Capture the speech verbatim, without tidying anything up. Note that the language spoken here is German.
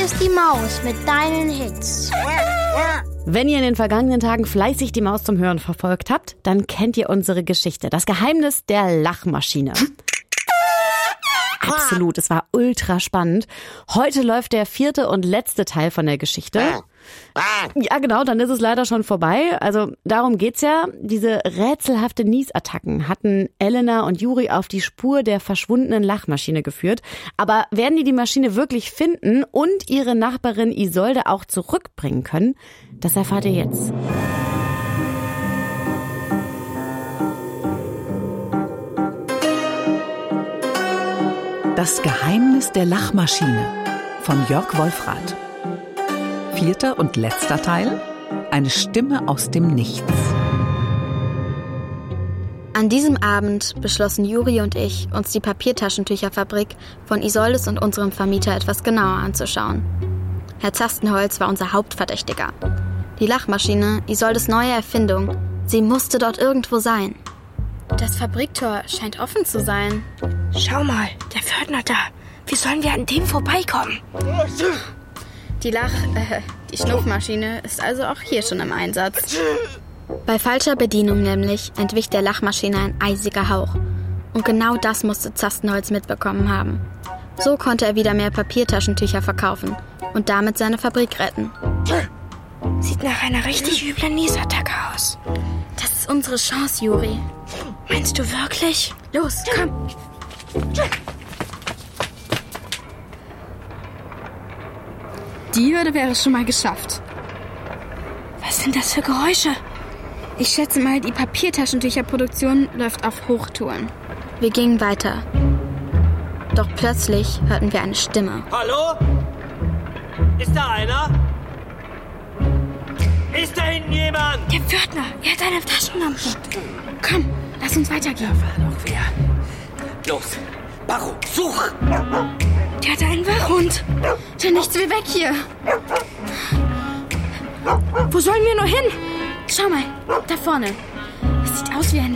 ist die Maus mit deinen Hits. Wenn ihr in den vergangenen Tagen fleißig die Maus zum Hören verfolgt habt, dann kennt ihr unsere Geschichte. Das Geheimnis der Lachmaschine. Absolut, es war ultra spannend. Heute läuft der vierte und letzte Teil von der Geschichte. Ja, genau, dann ist es leider schon vorbei. Also darum geht's ja. Diese rätselhafte Niesattacken hatten Elena und Juri auf die Spur der verschwundenen Lachmaschine geführt. Aber werden die die Maschine wirklich finden und ihre Nachbarin Isolde auch zurückbringen können? Das erfahrt ihr jetzt. Das Geheimnis der Lachmaschine von Jörg Wolfrath. Vierter und letzter Teil. Eine Stimme aus dem Nichts. An diesem Abend beschlossen Juri und ich, uns die Papiertaschentücherfabrik von Isoldes und unserem Vermieter etwas genauer anzuschauen. Herr Zastenholz war unser Hauptverdächtiger. Die Lachmaschine, Isoldes neue Erfindung, sie musste dort irgendwo sein. Das Fabriktor scheint offen zu sein. Schau mal, der Pförtner da. Wie sollen wir an dem vorbeikommen? Die Lach... Äh, die Schnuffmaschine ist also auch hier schon im Einsatz. Bei falscher Bedienung nämlich entwich der Lachmaschine ein eisiger Hauch. Und genau das musste Zastenholz mitbekommen haben. So konnte er wieder mehr Papiertaschentücher verkaufen und damit seine Fabrik retten. Sieht nach einer richtig üblen Niesattacke aus. Das ist unsere Chance, Juri. Meinst du wirklich? Los, komm. Die Hürde wäre schon mal geschafft. Was sind das für Geräusche? Ich schätze mal, die Papiertaschentücherproduktion läuft auf Hochtouren. Wir gingen weiter. Doch plötzlich hörten wir eine Stimme. Hallo? Ist da einer? Ist da hinten jemand? Der Pförtner, er hat eine Taschenlampe. Komm, lass uns weitergehen. Da war noch wer. Los, Barro, such! Der hat einen Wachhund. Der nichts will weg hier. Wo sollen wir nur hin? Schau mal, da vorne. Es sieht aus wie ein